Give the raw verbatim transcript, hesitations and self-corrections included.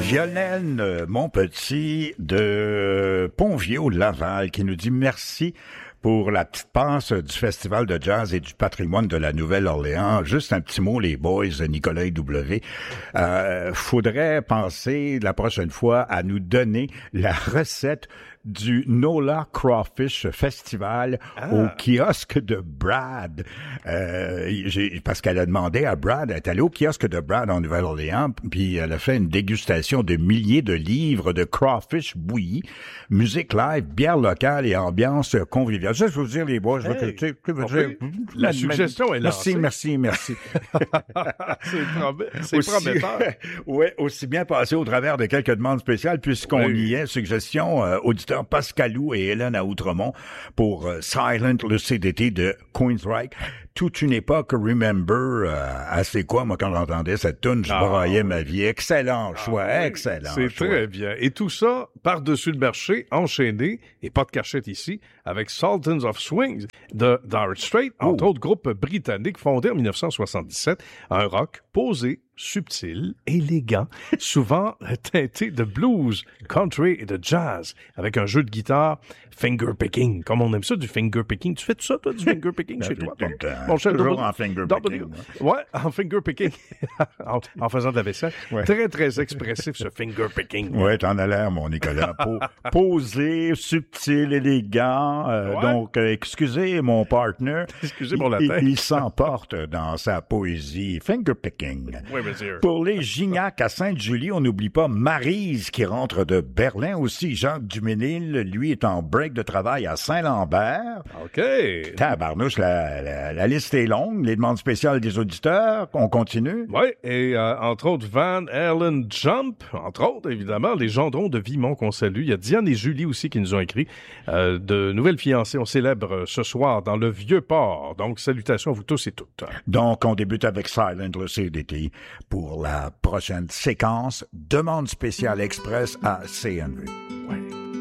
Violaine Montpetit de Pont-Vieux de Laval qui nous dit merci pour la petite passe du Festival de jazz et du patrimoine de la Nouvelle-Orléans. Juste un petit mot, les boys, Nicolas et W. Euh, faudrait penser la prochaine fois à nous donner la recette du Nola Crawfish Festival ah. au kiosque de Brad. Euh, j'ai, parce qu'elle a demandé à Brad, elle est allée au kiosque de Brad en Nouvelle-Orléans, puis elle a fait une dégustation de milliers de livres de crawfish bouillis, musique live, bière locale et ambiance conviviale. Ça, je veux dire, les bois, je veux hey, que, tu sais, dire, la suggestion est lancée. Merci, merci, merci. c'est promet, c'est aussi, prometteur. Oui, aussi bien passé au travers de quelques demandes spéciales, puisqu'on oui. y est. Suggestion, euh, auditeur Pascalou et Hélène à Outremont pour euh, Silent, le C D T de Queensryche. Toute une époque, Remember, euh, à c'est quoi, moi, quand j'entendais cette tune, je broyais ma vie. Excellent choix, ah, oui. excellent C'est choix. très bien. Et tout ça, par-dessus le marché, enchaîné, et pas de cachette ici, avec Sultans of Swing de Dire Straits, entre oh. autres groupe britannique fondé en dix-neuf cent soixante-dix-sept, un rock posé, subtil, élégant, souvent teinté de blues, country et de jazz, avec un jeu de guitare finger picking, comme on aime ça, du finger picking. Tu fais tout ça, toi, du finger picking chez toi? Mon cher toujours en finger picking. Ouais, en finger picking, en, en faisant de la vaisselle. Ouais. Très, très expressif, ce finger picking. Ouais, t'en as l'air, mon Nicolas. Po- posé, subtil, élégant. Euh, ouais. Donc, euh, excusez mon partner. Excusez mon latin. Il, il s'emporte dans sa poésie finger picking. Oui, monsieur. Pour les Gignac à Sainte-Julie, on n'oublie pas Maryse qui rentre de Berlin aussi. Jacques Duménil, lui, est en break de travail à Saint-Lambert. OK. Tabarnouche, la, la, la liste est longue. Les demandes spéciales des auditeurs, on continue? Oui, et euh, entre autres, Van Halen Jump, entre autres, évidemment, les Gendrons de Vimont qu'on salue. Il y a Diane et Julie aussi qui nous ont écrit. Euh, de nouvelles fiancées, on célèbre ce soir dans le Vieux-Port. Donc, salutations à vous tous et toutes. Donc, on débute avec Silent, le C D T, pour la prochaine séquence. Demande spéciale express à C N V.